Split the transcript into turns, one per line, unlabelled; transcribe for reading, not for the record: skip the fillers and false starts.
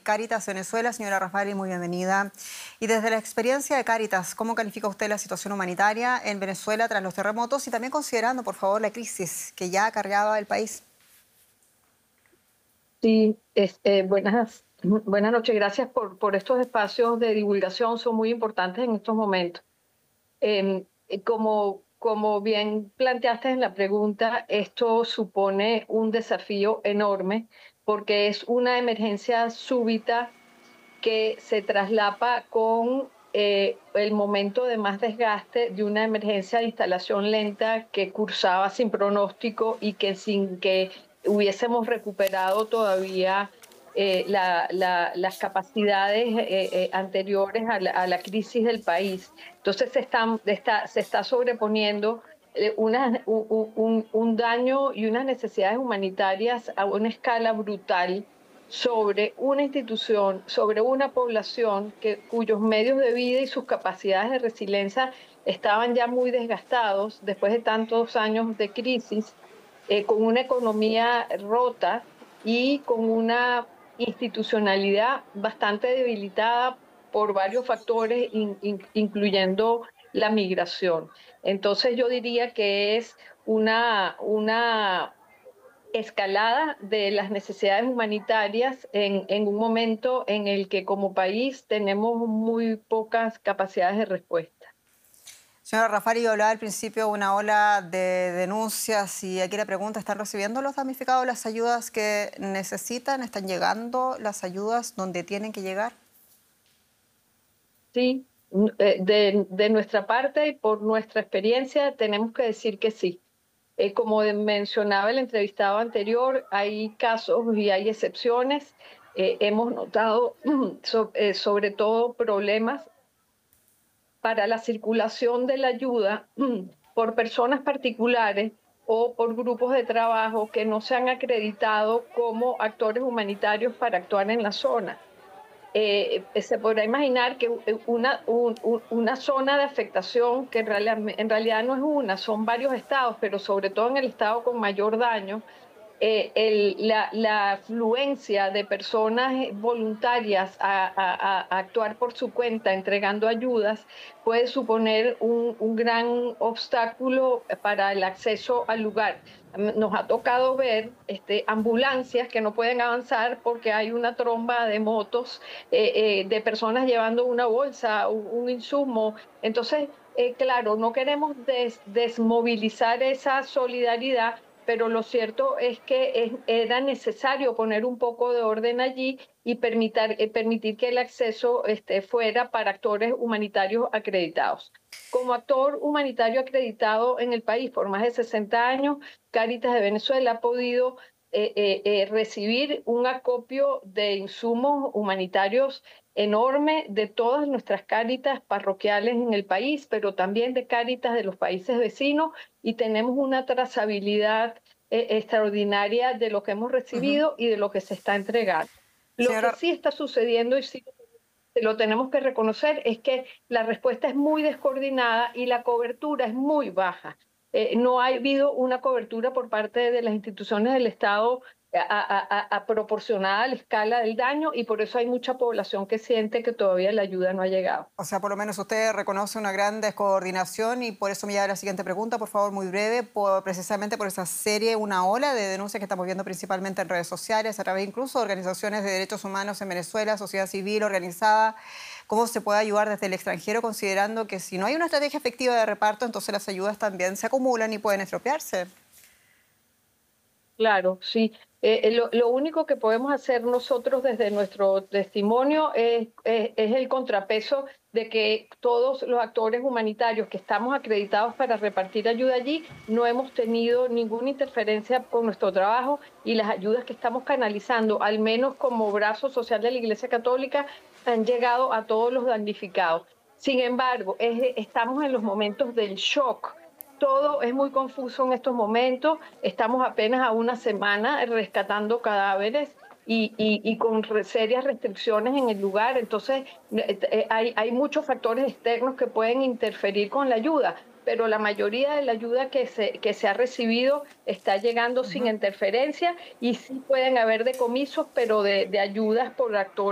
Cáritas Venezuela. Señora Raffaeli, muy bienvenida. Y desde la experiencia de Cáritas, ¿cómo califica usted la situación humanitaria en Venezuela tras los terremotos y también considerando, por favor, la crisis que ya cargaba el país?
Sí, buenas noches. Gracias por estos espacios de divulgación, son muy importantes en estos momentos. Como bien planteaste en la pregunta, esto supone un desafío enorme porque es una emergencia súbita que se traslapa con el momento de más desgaste de una emergencia de instalación lenta que cursaba sin pronóstico y que sin que hubiésemos recuperado todavía las capacidades anteriores a la crisis del país. Entonces se está sobreponiendo un daño y unas necesidades humanitarias a una escala brutal sobre una institución, sobre una población cuyos medios de vida y sus capacidades de resiliencia estaban ya muy desgastados después de tantos años de crisis, con una economía rota y con una institucionalidad bastante debilitada por varios factores, incluyendo la migración. Entonces yo diría que es una escalada de las necesidades humanitarias en un momento en el que como país tenemos muy pocas capacidades de respuesta.
Señora Raffaeli, hablaba al principio de una ola de denuncias y aquí la pregunta, ¿están recibiendo los damnificados las ayudas que necesitan? ¿Están llegando las ayudas donde tienen que llegar?
Sí, de nuestra parte y por nuestra experiencia tenemos que decir que sí. Como mencionaba el entrevistado anterior, hay casos y hay excepciones. Hemos notado sobre todo problemas para la circulación de la ayuda por personas particulares o por grupos de trabajo que no se han acreditado como actores humanitarios para actuar en la zona. Se podrá imaginar que una zona de afectación, que en realidad no es una, son varios estados, pero sobre todo en el estado con mayor daño, la afluencia de personas voluntarias a actuar por su cuenta, entregando ayudas, puede suponer un gran obstáculo para el acceso al lugar. Nos ha tocado ver ambulancias que no pueden avanzar porque hay una tromba de motos, de personas llevando una bolsa, un insumo. Entonces, claro, no queremos desmovilizar esa solidaridad, pero lo cierto es que era necesario poner un poco de orden allí y permitir que el acceso fuera para actores humanitarios acreditados. Como actor humanitario acreditado en el país por más de 60 años, Cáritas de Venezuela ha podido recibir un acopio de insumos humanitarios enorme de todas nuestras Cáritas parroquiales en el país, pero también de Cáritas de los países vecinos, y tenemos una trazabilidad extraordinaria de lo que hemos
Ujú.
recibido y de lo que se está entregando. Lo que
Señora,
sí está sucediendo y sí lo tenemos que reconocer es que la respuesta es muy descoordinada y la cobertura es muy baja. No ha habido una cobertura por parte de las instituciones del Estado proporcionada a la escala del daño, y por eso hay mucha población que siente que todavía la ayuda no ha llegado.
o sea, por lo menos usted reconoce una gran descoordinación y por eso me lleva a la siguiente pregunta, por favor, muy breve, precisamente por esa serie, una ola de denuncias que estamos viendo principalmente en redes sociales, a través incluso de organizaciones de derechos humanos en Venezuela, sociedad civil organizada. ¿Cómo se puede ayudar desde el extranjero, considerando que si no hay una estrategia efectiva de reparto, entonces las ayudas también se acumulan y pueden estropearse?
Claro, sí. Lo único que podemos hacer nosotros desde nuestro testimonio es el contrapeso de que todos los actores humanitarios que estamos acreditados para repartir ayuda allí no hemos tenido ninguna interferencia con nuestro trabajo, y las ayudas que estamos canalizando, al menos como brazo social de la Iglesia Católica, han llegado a todos los damnificados. Sin embargo, estamos en los momentos del shock. Todo es muy confuso en estos momentos. Estamos apenas a una semana rescatando cadáveres y con serias restricciones en el lugar. Entonces, hay muchos factores externos que pueden interferir con la ayuda, pero la mayoría de la ayuda que se ha recibido está llegando sin
Ujú.
interferencia, y sí pueden haber decomisos, pero de ayudas por actores